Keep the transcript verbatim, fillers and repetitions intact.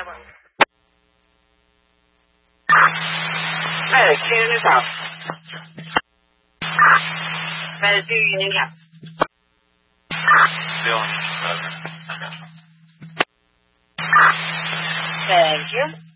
Medic, in his house. Medic, do you need help? Feeling better. Thank you.